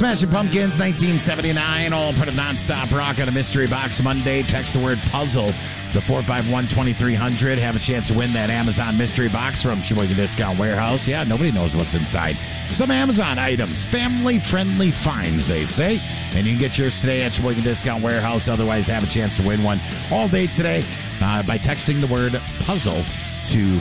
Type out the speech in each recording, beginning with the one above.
Smashing Pumpkins, 1979. All put a non-stop rock on a mystery box Monday. Text the word puzzle to 451-2300. Have a chance to win that Amazon mystery box from Sheboygan Discount Warehouse. Yeah, nobody knows what's inside. Some Amazon items. Family-friendly finds, they say. And you can get yours today at Sheboygan Discount Warehouse. Otherwise, have a chance to win one all day today by texting the word puzzle to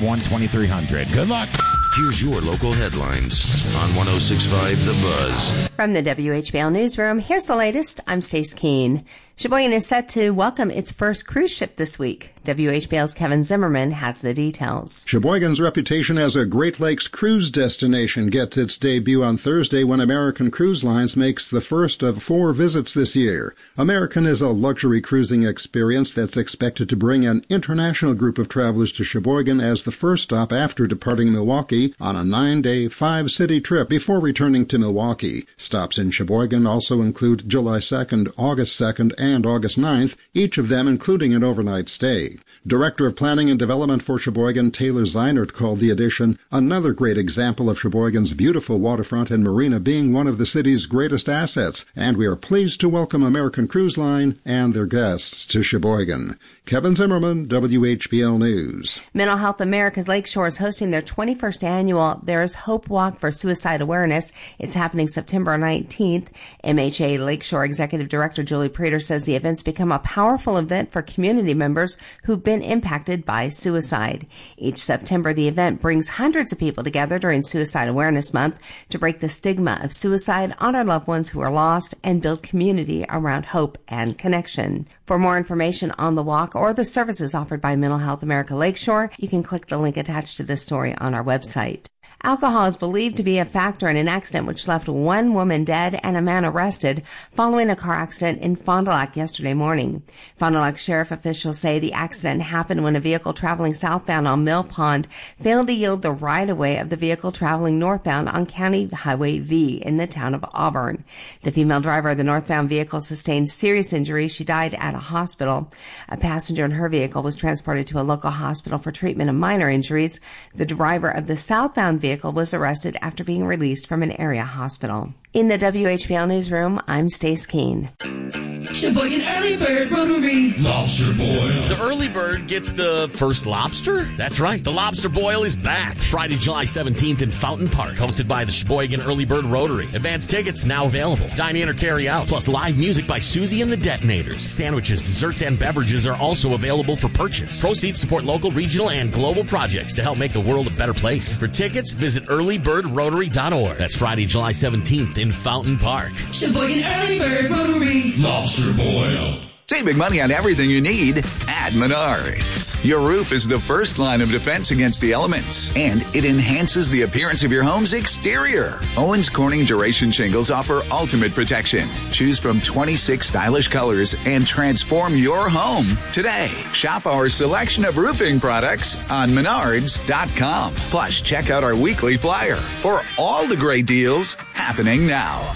451-2300. Good luck. Here's your local headlines on 106.5 The Buzz. From the WHBL Newsroom, here's the latest. I'm Stace Keene. Sheboygan is set to welcome its first cruise ship this week. WHBL's Kevin Zimmerman has the details. Sheboygan's reputation as a Great Lakes cruise destination gets its debut on Thursday when American Cruise Lines makes the first of 4 visits this year. American is a luxury cruising experience that's expected to bring an international group of travelers to Sheboygan as the first stop after departing Milwaukee on a 9-day, 5-city trip before returning to Milwaukee. Stops in Sheboygan also include July 2nd, August 2nd, and August 9th, each of them including an overnight stay. Director of Planning and Development for Sheboygan, Taylor Zeinert, called the addition another great example of Sheboygan's beautiful waterfront and marina being one of the city's greatest assets, and we are pleased to welcome American Cruise Line and their guests to Sheboygan. Kevin Zimmerman, WHBL News. Mental Health America's Lakeshore is hosting their 21st annual There's Hope Walk for Suicide Awareness. It's happening September 19th. MHA Lakeshore Executive Director Julie Prater says the event's become a powerful event for community members who've been impacted by suicide. Each September, the event brings hundreds of people together during Suicide Awareness Month to break the stigma of suicide, honor loved ones who are lost, and build community around hope and connection. For more information on the walk or the services offered by Mental Health America Lakeshore, you can click the link attached to this story on our website. Alcohol is believed to be a factor in an accident which left one woman dead and a man arrested following a car accident in Fond du Lac yesterday morning. Fond du Lac sheriff officials say the accident happened when a vehicle traveling southbound on Mill Pond failed to yield the right-of-way of the vehicle traveling northbound on County Highway V in the town of Auburn. The female driver of the northbound vehicle sustained serious injuries. She died at a hospital. A passenger in her vehicle was transported to a local hospital for treatment of minor injuries. The driver of the southbound vehicle was arrested after being released from an area hospital. In the WHBL Newsroom, I'm Stace Keene. Sheboygan Early Bird Rotary. Lobster Boil. The Early Bird gets the first lobster? That's right. The Lobster Boil is back. Friday, July 17th in Fountain Park. Hosted by the Sheboygan Early Bird Rotary. Advance tickets now available. Dine in or carry out. Plus live music by Susie and the Detonators. Sandwiches, desserts, and beverages are also available for purchase. Proceeds support local, regional, and global projects to help make the world a better place. For tickets, visit earlybirdrotary.org. That's Friday, July 17th in Fountain Park. Sheboygan Early Bird Rotary. Lobster Boil. Save big money on everything you need at Menards. Your roof is the first line of defense against the elements, and it enhances the appearance of your home's exterior. Owens Corning Duration Shingles offer ultimate protection. Choose from 26 stylish colors and transform your home today. Shop our selection of roofing products on Menards.com. Plus, check out our weekly flyer for all the great deals happening now.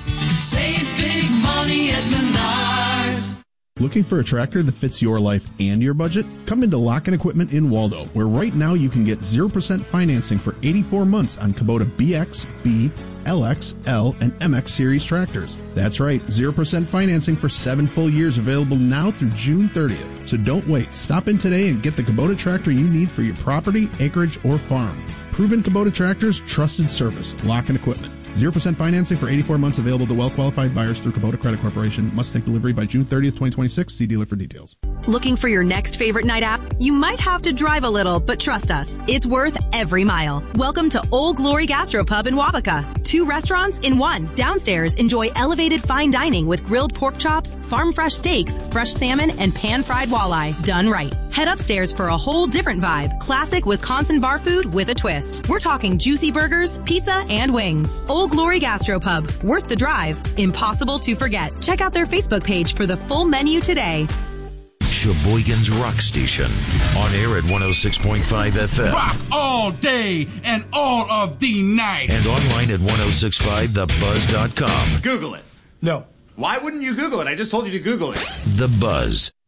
Save big money at Menards. Looking for a tractor that fits your life and your budget? Come into Lock & Equipment in Waldo, where right now you can get 0% financing for 84 months on Kubota BX, B, LX, L, and MX series tractors. That's right, 0% financing for 7 full years available now through June 30th. So don't wait. Stop in today and get the Kubota tractor you need for your property, acreage, or farm. Proven Kubota tractors, trusted service. Lock & Equipment. 0% financing for 84 months available to well-qualified buyers through Kubota Credit Corporation. Must take delivery by June 30th, 2026. See dealer for details. Looking for your next favorite night out? You might have to drive a little, but trust us, it's worth every mile. Welcome to Old Glory Gastropub in Wabaka. 2 restaurants in one. Downstairs, enjoy elevated fine dining with grilled pork chops, farm fresh steaks, fresh salmon, and pan-fried walleye. Done right. Head upstairs for a whole different vibe. Classic Wisconsin bar food with a twist. We're talking juicy burgers, pizza, and wings. Old Glory Gastropub. Worth the drive. Impossible to forget. Check out their Facebook page for the full menu today. Sheboygan's Rock Station. On air at 106.5 FM. Rock all day and all of the night. And online at 1065thebuzz.com. Google it. No. Why wouldn't you Google it? I just told you to Google it. The Buzz.